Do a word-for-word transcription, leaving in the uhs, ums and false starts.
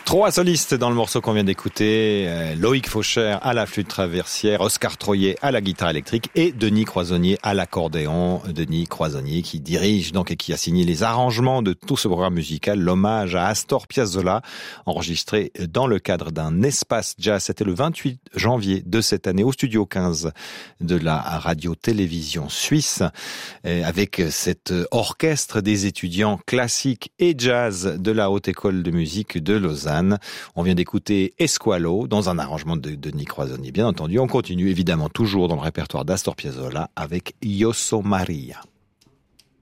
Trois solistes dans le morceau qu'on vient d'écouter. Euh, Loïc Faucher à la flûte traversière, Oscar Troyer à la guitare électrique et Denis Croisonnier à l'accordéon. Denis Croisonnier qui dirige donc et qui a signé les arrangements de tout ce programme musical, l'hommage à Astor Piazzolla, enregistré dans le cadre d'un espace jazz. C'était le vingt-huit janvier de cette année au studio quinze de la radio-télévision suisse, avec cet orchestre des étudiants classiques et jazz de la Haute École de musique de Lausanne. On vient d'écouter Esqualo dans un arrangement de Denis Croisonnier. Bien entendu, on continue évidemment toujours dans le répertoire d'Astor Piazzolla avec Io so Maria.